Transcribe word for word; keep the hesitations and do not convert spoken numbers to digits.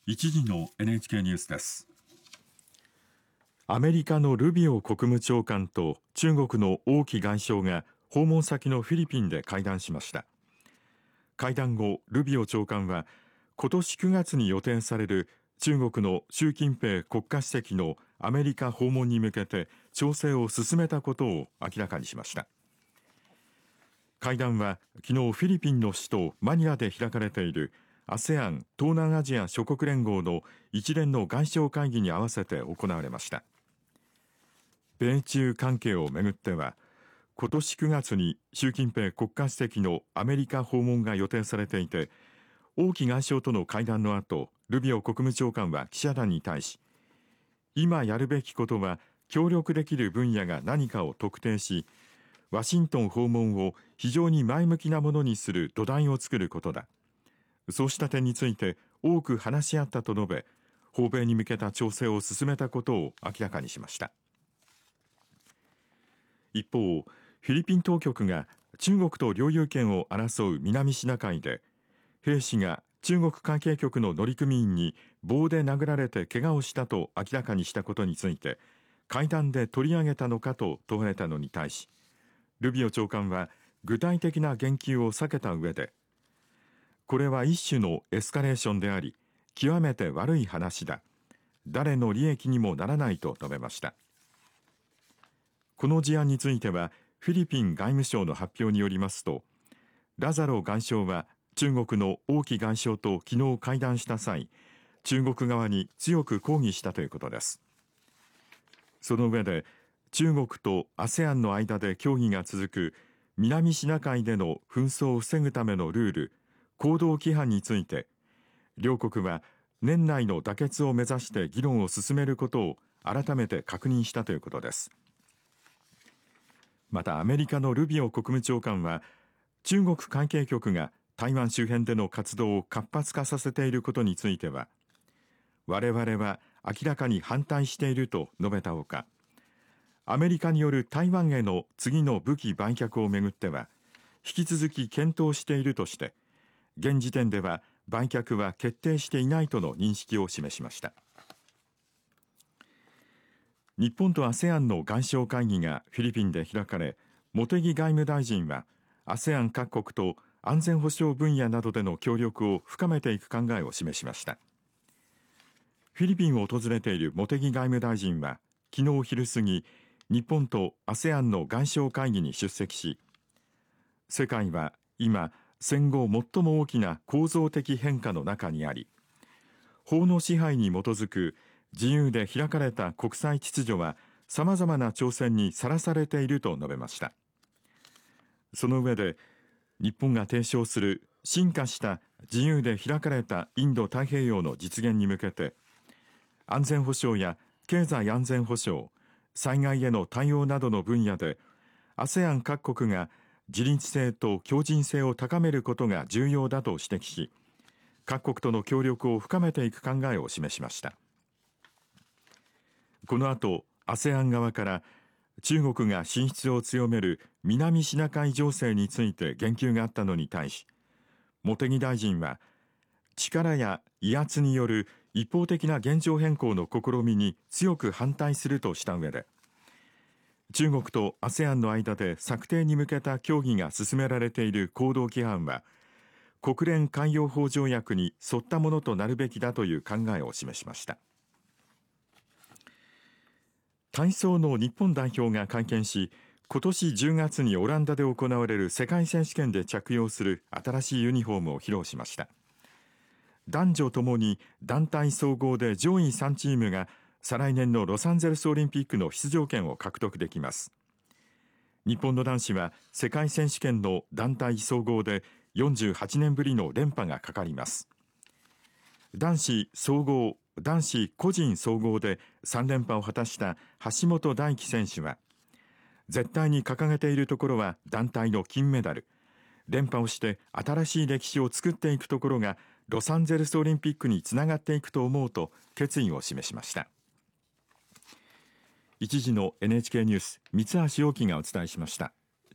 一時の エヌエイチケー ニュースです。 アメリカのルビオ国務長官と中国の王毅外相が訪問先のフィリピンで会談しました。会談後、ルビオ長官は今年くがつに予定される中国の習近平国家主席のアメリカ訪問に向けて調整を進めたことを明らかにしました。会談は昨日フィリピンの首都マニラで開かれているアセアン 東南アジア諸国連合の一連の外相会議に合わせて行われました。米中関係をめぐっては、今年くがつに習近平国家主席のアメリカ訪問が予定されていて、王毅外相との会談の後、ルビオ国務長官は記者団に対し、今やるべきことは協力できる分野が何かを特定し、ワシントン訪問を非常に前向きなものにする土台を作ることだ。そうした点について多く話し合ったと述べ、訪米に向けた調整を進めたことを明らかにしました。一方、フィリピン当局が中国と領有権を争う南シナ海で、兵士が中国海警局の乗組員に棒で殴られて怪我をしたと明らかにしたことについて、会談で取り上げたのかと問われたのに対し、ルビオ長官は具体的な言及を避けた上で、これは一種のエスカレーションであり、極めて悪い話だ。誰の利益にもならないと述べました。この事案については、フィリピン外務省の発表によりますと、ラザロ外相は中国の王毅外相と昨日会談した際、中国側に強く抗議したということです。その上で、中国と アセアン の間で協議が続く南シナ海での紛争を防ぐためのルール、行動規範について、両国は年内の妥結を目指して議論を進めることを改めて確認したということです。またアメリカのルビオ国務長官は、中国海警局が台湾周辺での活動を活発化させていることについては、我々は明らかに反対していると述べたほか、アメリカによる台湾への次の武器売却をめぐっては、引き続き検討しているとして、現時点では売却は決定していないとの認識を示しました。日本と アセアン の外相会議がフィリピンで開かれ、茂木外務大臣は アセアン 各国と安全保障分野などでの協力を深めていく考えを示しました。フィリピンを訪れている茂木外務大臣は昨日昼過ぎ、日本と アセアン の外相会議に出席し、世界は今戦後最も大きな構造的変化の中にあり、法の支配に基づく自由で開かれた国際秩序は様々な挑戦にさらされていると述べました。その上で、日本が提唱する進化した自由で開かれたインド太平洋の実現に向けて、安全保障や経済安全保障、災害への対応などの分野で アセアン 各国が自立性と強靭性を高めることが重要だと指摘し、各国との協力を深めていく考えを示しました。この後、アセアン 側から中国が進出を強める南シナ海情勢について言及があったのに対し、茂木大臣は力や威圧による一方的な現状変更の試みに強く反対するとした上で、中国と アセアン の間で策定に向けた協議が進められている行動規範は、国連海洋法条約に沿ったものとなるべきだという考えを示しました。体操の日本代表が会見し、今年じゅうがつにオランダで行われる世界選手権で着用する新しいユニフォームを披露しました。男女ともに団体総合で上位さんチームが再来年のロサンゼルスオリンピックの出場権を獲得できます。日本の男子は世界選手権の団体総合でよんじゅうはちねんぶりの連覇がかかります。男子総合、男子個人総合でさん連覇を果たした橋本大輝選手は、絶対に掲げているところは団体の金メダル。連覇をして新しい歴史を作っていくところがロサンゼルスオリンピックにつながっていくと思うと決意を示しました。一時の エヌエイチケー ニュース、三橋陽樹がお伝えしました。